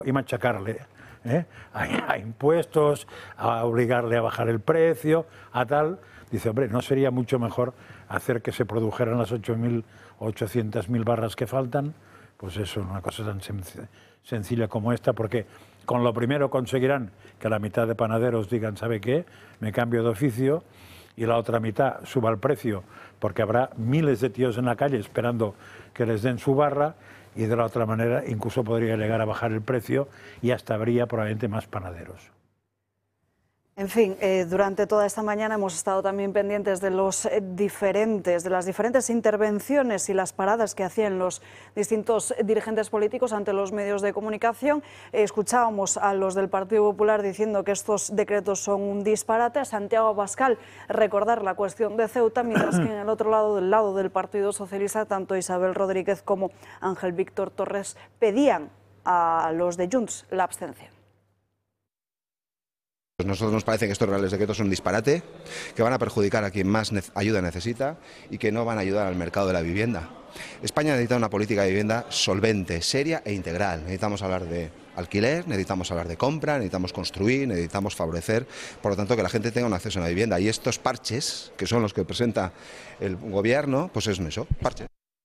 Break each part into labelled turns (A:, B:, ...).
A: y machacarle a impuestos, a obligarle a bajar el precio, a tal. Dice, hombre, ¿no sería mucho mejor hacer que se produjeran las 800.000 barras que faltan? Pues eso, una cosa tan sencilla como esta, porque con lo primero conseguirán que la mitad de panaderos digan, ¿sabe qué? Me cambio de oficio, y la otra mitad suba el precio, porque habrá miles de tíos en la calle esperando que les den su barra, y de la otra manera incluso podría llegar a bajar el precio y hasta habría probablemente más panaderos.
B: En fin, durante toda esta mañana hemos estado también pendientes de las diferentes intervenciones y las paradas que hacían los distintos dirigentes políticos ante los medios de comunicación. Escuchábamos a los del Partido Popular diciendo que estos decretos son un disparate, a Santiago Abascal recordar la cuestión de Ceuta, mientras que en el otro lado, del lado del Partido Socialista, tanto Isabel Rodríguez como Ángel Víctor Torres pedían a los de Junts la abstención.
C: A nosotros nos parece que estos reales decretos son un disparate, que van a perjudicar a quien más ayuda necesita y que no van a ayudar al mercado de la vivienda. España necesita una política de vivienda solvente, seria e integral. Necesitamos hablar de alquiler, necesitamos hablar de compra, necesitamos construir, necesitamos favorecer, por lo tanto, que la gente tenga un acceso a una vivienda. Y estos parches, que son los que presenta el Gobierno, pues son eso, parches.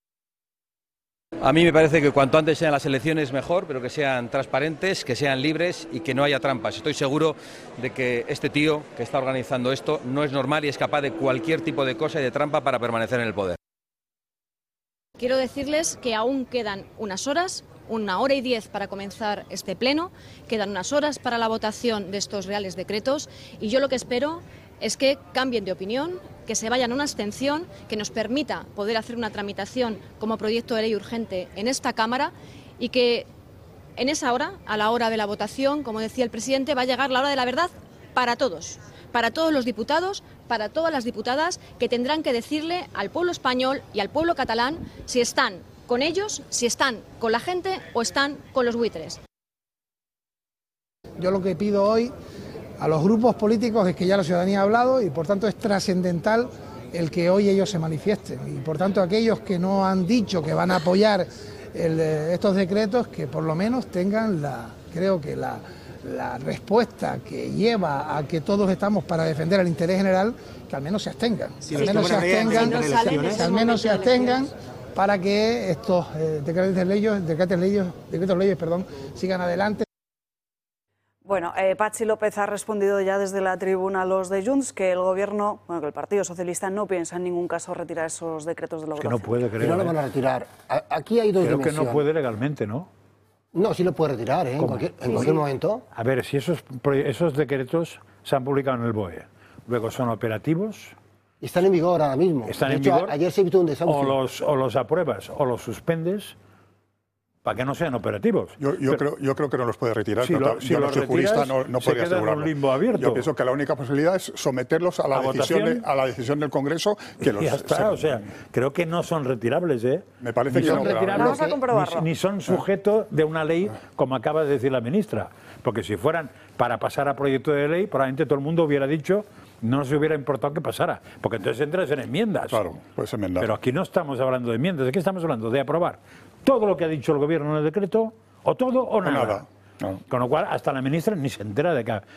D: A mí me parece que cuanto antes sean las elecciones mejor, pero que sean transparentes, que sean libres y que no haya trampas. Estoy seguro de que este tío que está organizando esto no es normal y es capaz de cualquier tipo de cosa y de trampa para permanecer en el poder.
E: Quiero decirles que aún quedan unas horas, 1 hora y 10 para comenzar este pleno, quedan unas horas para la votación de estos reales decretos y yo lo que espero es que cambien de opinión, que se vayan a una abstención que nos permita poder hacer una tramitación como proyecto de ley urgente en esta Cámara y que en esa hora, a la hora de la votación, como decía el presidente, va a llegar la hora de la verdad para todos los diputados, para todas las diputadas que tendrán que decirle al pueblo español y al pueblo catalán si están con ellos, si están con la gente o están con los buitres.
F: Yo lo que pido hoy a los grupos políticos es que ya la ciudadanía ha hablado y por tanto es trascendental el que hoy ellos se manifiesten y por tanto aquellos que no han dicho que van a apoyar estos decretos que por lo menos tengan la respuesta que lleva a que todos estamos para defender el interés general, que al menos se abstengan, que al menos se abstengan para que estos decretos leyes sigan adelante.
B: Bueno, Patxi López ha respondido ya desde la tribuna a los de Junts que el Gobierno, que el Partido Socialista no piensa en ningún caso retirar esos decretos de la votación.
A: Que no puede, creo.
G: Que no lo van a retirar. Aquí hay dos dimensiones.
A: Creo que no puede legalmente, ¿no?
G: No, sí lo puede retirar, en cualquier momento.
A: A ver, si esos decretos se han publicado en el BOE, luego son operativos.
G: Y están en vigor ahora mismo.
A: Están en vigor.
G: Ayer se evitó un desahucio.
A: O los apruebas o los suspendes para que no sean operativos.
H: Yo creo que no los puede retirar.
A: Si
H: yo
A: no
H: soy
A: retiras,
H: jurista, no podría asegurarlo.
A: En un limbo abierto.
H: Yo pienso que la única posibilidad es someterlos a la decisión del Congreso. Que los,
A: ya está, o sea, creo que no son retirables, ¿eh?
H: Me parece que
A: son
H: no.
A: retirables,
B: vamos a comprobarlo.
A: Ni son sujeto de una ley, como acaba de decir la ministra. Porque si fueran para pasar a proyecto de ley, probablemente todo el mundo hubiera dicho, no nos hubiera importado que pasara. Porque entonces entras en enmiendas.
H: Claro, puedes enmendar.
A: Pero aquí no estamos hablando de enmiendas, aquí estamos hablando de aprobar todo lo que ha dicho el Gobierno en el decreto, o todo o nada. No. Con lo cual, hasta la ministra ni se entera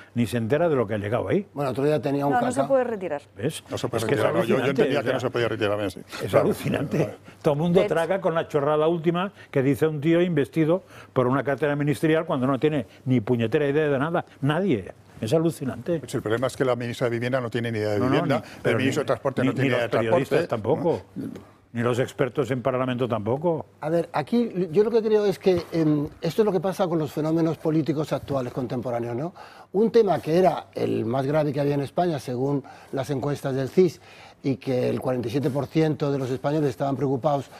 A: de lo que ha llegado ahí.
G: Bueno, otro día tenía un
B: No se puede retirar.
A: ¿Ves?
H: No se puede retirar. Yo entendía que no se podía retirar. Sí.
A: Es alucinante. Todo el mundo traga con la chorrada última que dice un tío investido por una cartera ministerial cuando no tiene ni puñetera idea de nada. Nadie. Es alucinante.
H: Pues el problema es que la ministra de Vivienda no tiene ni idea de vivienda, el ministro de Transporte no tiene idea de transporte.
A: Ni los periodistas tampoco. Ni los expertos en Parlamento tampoco.
G: A ver, aquí yo lo que creo es que esto es lo que pasa con los fenómenos políticos actuales, contemporáneos, ¿no? Un tema que era el más grave que había en España, según las encuestas del CIS, y que el 47% de los españoles estaban preocupados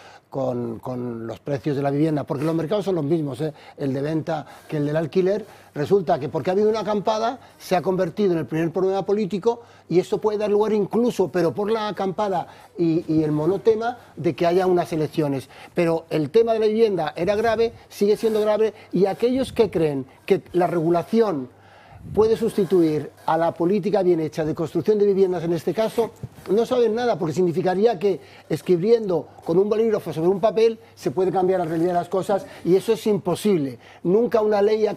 G: con los precios de la vivienda, porque los mercados son los mismos, el de venta que el del alquiler. Resulta que porque ha habido una acampada se ha convertido en el primer problema político y esto puede dar lugar incluso, pero por la acampada y el monotema, de que haya unas elecciones. Pero el tema de la vivienda era grave, sigue siendo grave, y aquellos que creen que la regulación puede sustituir a la política bien hecha de construcción de viviendas en este caso, no saben nada, porque significaría que escribiendo con un bolígrafo sobre un papel se puede cambiar la realidad de las cosas, y eso es imposible. Nunca una ley